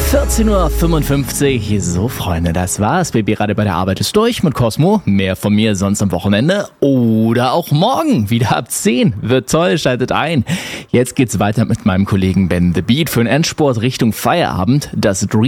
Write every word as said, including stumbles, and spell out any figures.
vierzehn Uhr fünfundfünfzig. So, Freunde, das war's. Baby Radio bei der Arbeit ist durch mit Cosmo. Mehr von mir sonst am Wochenende oder auch morgen. Wieder ab zehn. Wird toll, schaltet ein. Jetzt geht's weiter mit meinem Kollegen Ben The Beat für den Endsport Richtung Feierabend. Das Dream